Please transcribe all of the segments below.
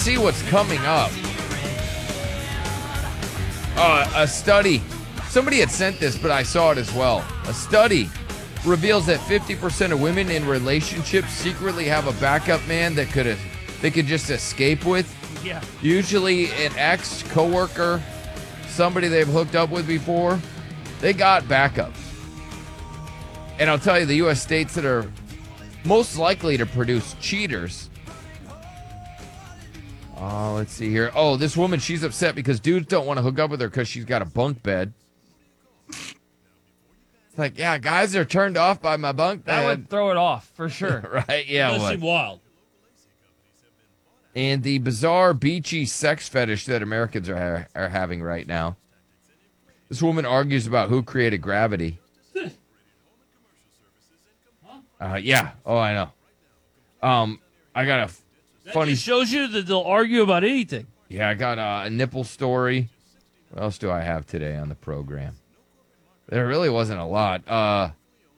see what's coming up. A study. Somebody had sent this, but I saw it as well. A study reveals that 50% of women in relationships secretly have a backup man that they could just escape with. Yeah. Usually an ex, coworker, somebody they've hooked up with before. They got backups. And I'll tell you, the U.S. states that are most likely to produce cheaters. Let's see here. Oh, this woman, she's upset because dudes don't want to hook up with her because she's got a bunk bed. It's like, yeah, guys are turned off by my bunk bed. That would throw it off, for sure. Right? Yeah, That it would. seems wild. And the bizarre, beachy sex fetish that Americans are having right now. This woman argues about who created gravity. Yeah. Oh, I know. I got a funny... It shows you that they'll argue about anything. Yeah, I got a nipple story. What else do I have today on the program? There really wasn't a lot. I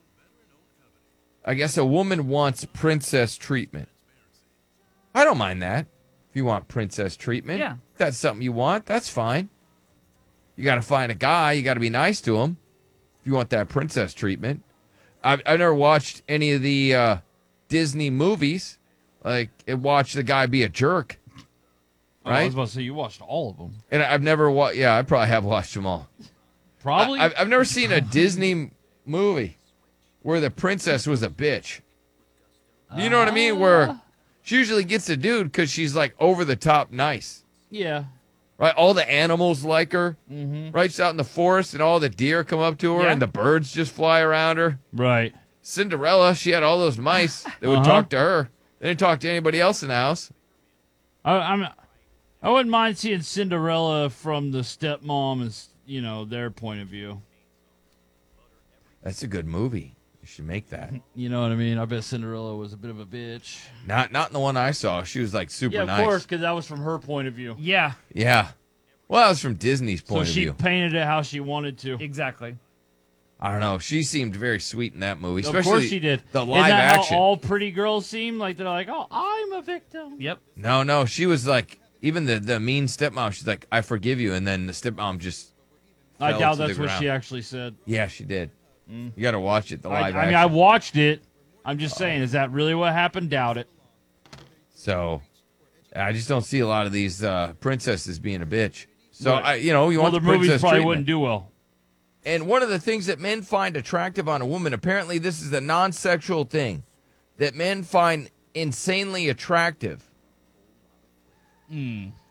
guess a woman wants princess treatment. I don't mind that. If you want princess treatment, Yeah. if that's something you want, that's fine. You got to find a guy. You got to be nice to him if you want that princess treatment. I've never watched any of the Disney movies. Like, watch the guy be a jerk. Oh, I Right? was about to say, you watched all of them. And I've never watched... Yeah, I probably have watched them all. Probably? I've never seen a Disney movie where the princess was a bitch. You know what I mean? Where she usually gets a dude because she's like over the top nice. Yeah. Right? All the animals like her. Mm-hmm. Right? She's out in the forest and all the deer come up to her Yeah. and the birds just fly around her. Right. Cinderella, she had all those mice that would talk to her. They didn't talk to anybody else in the house. I wouldn't mind seeing Cinderella from the stepmom and, their point of view. That's a good movie. You should make that. You know what I mean? I bet Cinderella was a bit of a bitch. Not in the one I saw. She was like super Yeah, nice. of course, because that was from her point of view. Yeah, Yeah. Well, that was from Disney's So point of she view. painted it how she wanted to. exactly. I don't know. She seemed very sweet in that movie. Of Especially course she did. The Isn't live that action. how all pretty girls seem? Like they're like, oh, I'm a victim. Yep. No. She was like, even the mean stepmom, she's like, I forgive you. And then the stepmom just I fell doubt to the that's what ground. she actually said. Yeah, she did. You got to watch it, the live I action. mean, I watched it. I'm just saying, is that really what happened? Doubt it. So, I just don't see a lot of these princesses being a bitch. So, Right. you Well, want the the movies princess probably treatment. wouldn't do well. And one of the things that men find attractive on a woman, apparently this is a non-sexual thing, that men find insanely attractive.